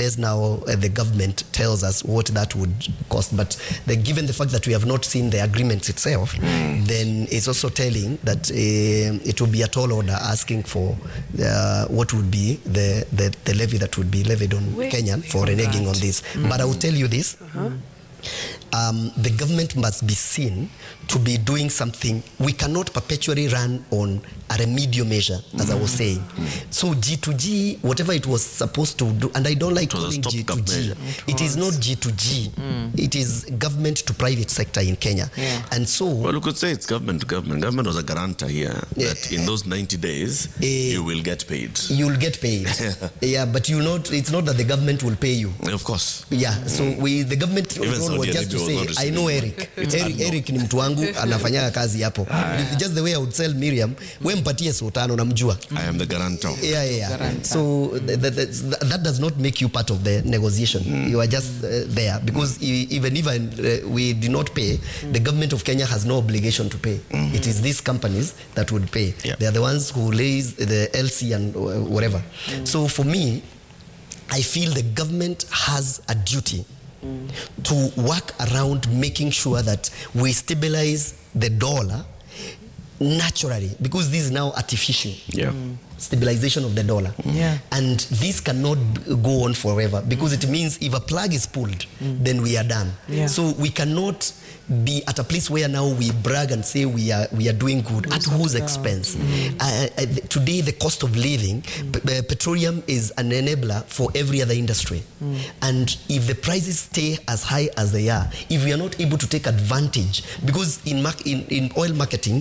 unless now the government tells us what that would cost. But given the fact that we have not seen the agreement itself, then it's also telling that it will be a tall order asking for what would be the levy that would be levied on Kenya for reneging on this. But I will tell you this. The government must be seen to be doing something. We cannot perpetually run on a remedial measure, as I was saying. So G2G, whatever it was supposed to do, and I don't like calling G2G. It is not G2G. It is government to private sector in Kenya. And so... Well, you could say it's government to government. Government was a guarantor here that in those 90 days, you will get paid. You'll get paid. But it's not that the government will pay you. Of course. So the government was just to say, I know Eric. Eric ni mtu wangu, anafanya kazi hapo. Just the way I would tell Miriam, mpatie sotano namjua. I am the guarantor. So that does not make you part of the negotiation. You are just there because even if we do not pay, the government of Kenya has no obligation to pay. It is these companies that would pay. They are the ones who raise the LC and whatever. So for me, I feel the government has a duty to work around making sure that we stabilize the dollar naturally, because this is now artificial stabilization of the dollar. And this cannot go on forever, because it means if a plug is pulled, then we are done. So we cannot be at a place where now we brag and say we are doing good. At whose expense? Today, the cost of living, petroleum is an enabler for every other industry. And if the prices stay as high as they are, if we are not able to take advantage, because in oil marketing,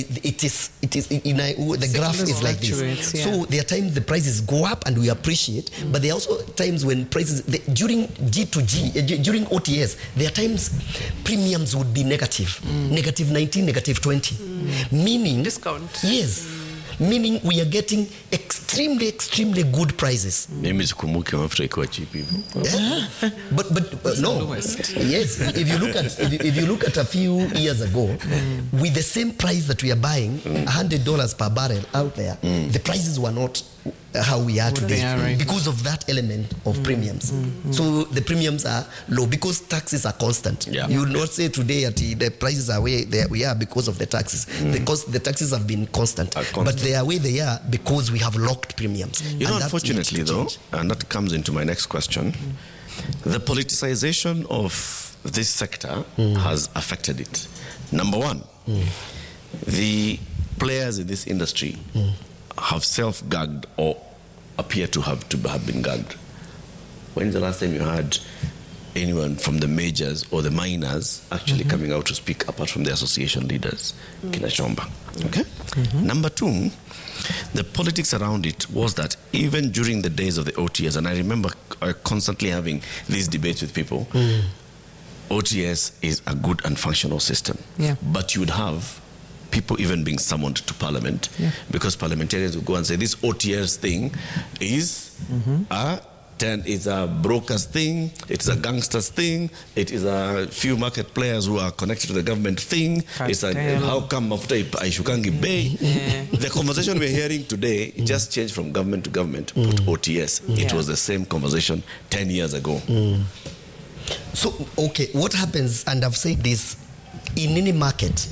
the graph is like this. So there are times the prices go up and we appreciate, but there are also times when prices, during G2G, during OTS, there are times premiums would be negative, negative 19, negative 20, meaning discount. Yes. Meaning we are getting extremely good prices. Maybe it's kumuki after iko cheap. But no. Yes, if you look at a few years ago, with the same price that we are buying, $100 per barrel out there, the prices were not how we are today, because of that element of premiums. So the premiums are low because taxes are constant. You will not say today that the prices are where we are because of the taxes. The taxes have been constant. But they are where they are because we have locked premiums. Unfortunately though, and that comes into my next question, the politicization of this sector has affected it. Number one, the players in this industry have self-gagged or appear to have been gagged. When's the last time you had anyone from the majors or the minors actually coming out to speak apart from the association leaders? Kina Shomba. Okay? Number two, the politics around it was that even during the days of the OTS, and I remember constantly having these debates with people, OTS is a good and functional system. But you would have people even being summoned to parliament because parliamentarians will go and say this OTS thing is it's a broker's thing, it's a gangster's thing, it is a few market players who are connected to the government thing. It's how come after Aishukangi Bay? The conversation we're hearing today just changed from government to government, put OTS. It was the same conversation 10 years ago. So, okay, what happens, and I've said this, in any market,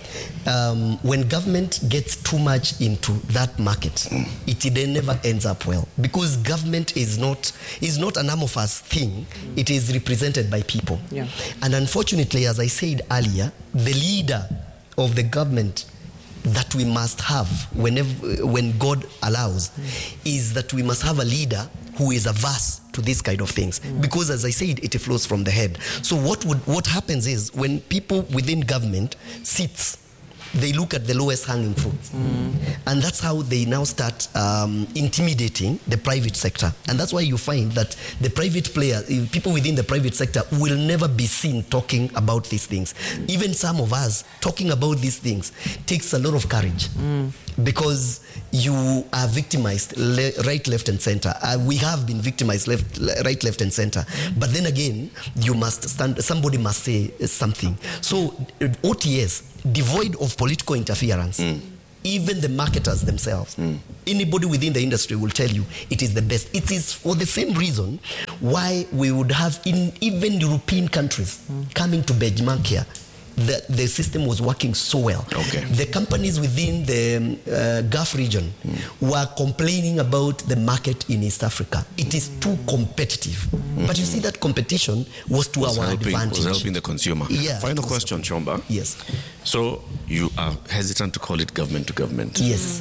when government gets too much into that market, it then never ends up well, because government is not an amorphous thing. It is represented by people. And unfortunately, as I said earlier, the leader of the government that we must have when God allows is that we must have a leader who is averse to these kind of things, because as I said, it flows from the head. So what happens is, when people within government sits, they look at the lowest hanging fruits. And that's how they now start intimidating the private sector. And that's why you find that the private players, people within the private sector, will never be seen talking about these things. Even some of us talking about these things takes a lot of courage, because you are victimized right, left, and center. We have been victimized right, left, and center. But then again, you must stand. Somebody must say something. So OTS, devoid of political interference, even the marketers themselves. Anybody within the industry will tell you it is the best. It is for the same reason why we would have in even European countries coming to benchmark here. The system was working so well. Okay. The companies within the Gulf region were complaining about the market in East Africa. It is too competitive. But you see that competition was to our advantage. Was helping the consumer. Yeah. Final question, Chomba. Yes. So you are hesitant to call it government to government. Yes.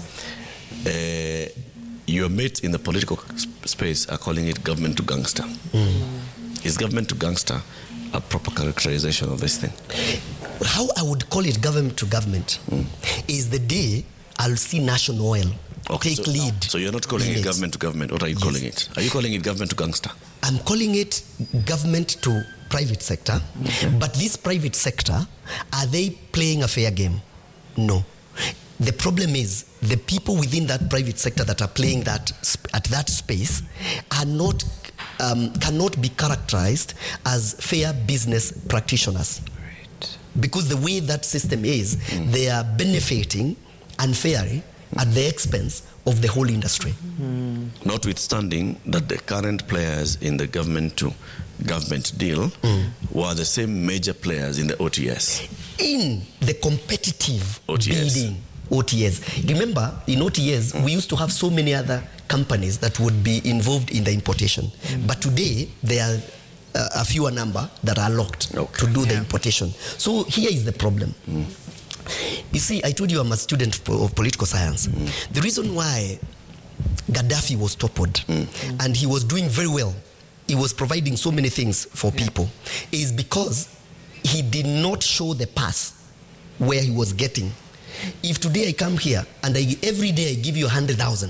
Your mates in the political space are calling it government to gangster. Is government to gangster a proper characterization of this thing? How I would call it government to government is the day I'll see National Oil take lead. So you're not calling it government to government. What are you calling it? Are you calling it government to gangster? I'm calling it government to private sector. But this private sector, are they playing a fair game? No. The problem is the people within that private sector that are playing that at that space are not cannot be characterized as fair business practitioners. Right. Because the way that system is, they are benefiting unfairly at the expense of the whole industry. Notwithstanding that the current players in the government to government deal were the same major players in the OTS. In the competitive OTS. bidding OTS. Remember, in OTS, we used to have so many other companies that would be involved in the importation. But today, there are a fewer number that are locked to do the importation. So here is the problem. You see, I told you I'm a student of political science. The reason why Gaddafi was toppled and he was doing very well, he was providing so many things for people, is because he did not show the path where he was getting. If today I come here and every day I give you 100,000,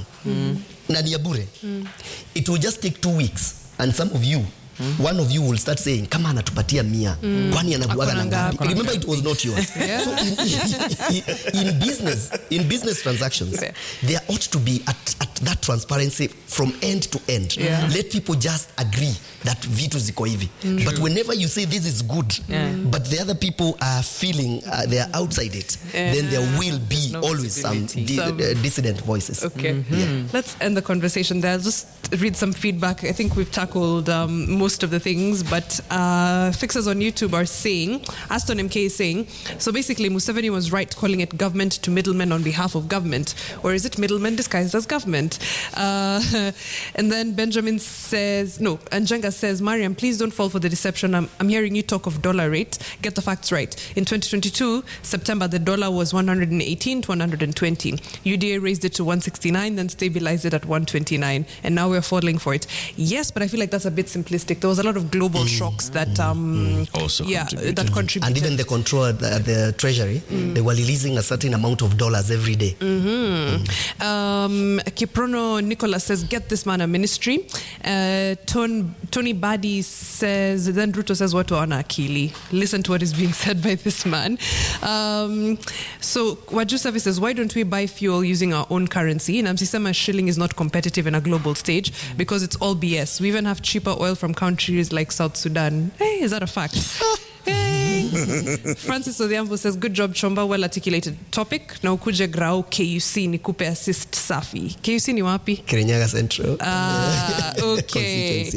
it will just take 2 weeks, and some of you, one of you will start saying, kama anatupatia 100, kwani anakuaga na ngapi? Remember, it was not yours. So in business transactions, there ought to be at that transparency from end to end. Let people just agree that vitu ziko hivi. But whenever you say this is good, but the other people are feeling they are outside it, then there will be always some dissident voices. Okay. Let's end the conversation there. I'll just read some feedback. I think we've tackled most of the things, but fixers on YouTube are saying, Aston MK is saying, so basically Museveni was right calling it government to middlemen on behalf of government, or is it middlemen disguised as government? And then Benjamin says, no, Njenga says, Mariam, please don't fall for the deception. I'm hearing you talk of dollar rate. Get the facts right. In 2022, September, the dollar was 118 to 120. UDA raised it to 169, then stabilized it at 129, and now we're falling for it. Yes, but I feel like that's a bit simplistic. There was a lot of global shocks that also contributed. that contributed. And even the control at the treasury, they were releasing a certain amount of dollars every day. Kiprono Nicholas says, get this man a ministry. Tony Badi says, then Ruto says, what to honor Akili. Listen to what is being said by this man. So Waju Service says, why don't we buy fuel using our own currency? And Namsisema shilling is not competitive in a global stage because it's all BS. We even have cheaper oil from countries like South Sudan. Hey, is that a fact? Hey. Francis Odhiambo says, good job, Chomba, well articulated topic. Na ukuje grau KUC nikupe assist safi. KUC ni wapi? Kirinyaga Central. Okay.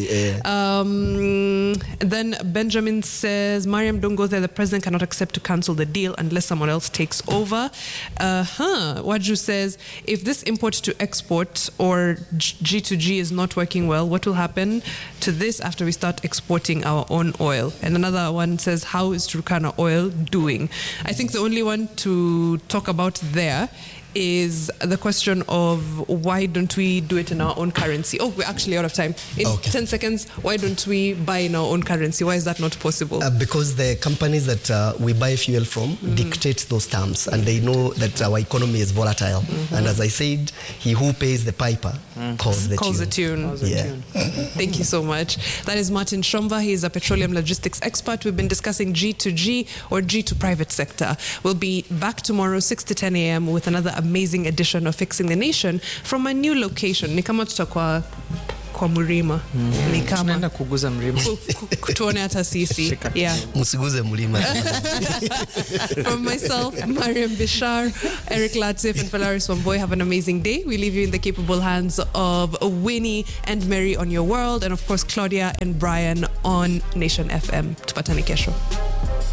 Then Benjamin says, Mariam, don't go there. The president cannot accept to cancel the deal unless someone else takes over. Waju says, if this import to export or G2G is not working well, what will happen to this after we start exporting our own oil? And another one says, how is Turkana oil doing? I think the only one to talk about there is the question of why don't we do it in our own currency? Oh, we're actually out of time. In 10 seconds, why don't we buy in our own currency? Why is that not possible? Because the companies that we buy fuel from dictate those terms, and they know that our economy is volatile. And as I said, he who pays the piper calls the tune. Thank you so much. That is Martin Shomba. He is a petroleum logistics expert. We've been discussing G2G or G to private sector. We'll be back tomorrow 6 to 10 a.m. with another amazing edition of Fixing the Nation from a new location. Ni kama tutakuwa kwa mlima ni kama tunaenda kuguza mlima tuone hata sisi. Yeah. Msiguze mlima. From myself, Mariam Bishar, Eric Latif, and Valaris Wamboy, have an amazing day. We leave you in the capable hands of Winnie and Mary on Your World, and of course Claudia and Brian on Nation FM. Tupatane kesho.